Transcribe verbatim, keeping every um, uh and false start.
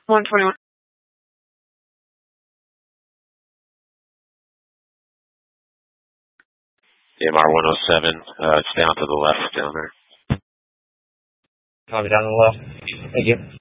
one twenty-one. M R one oh seven, uh, it's down to the left down there. Copy, down to the left. Thank you.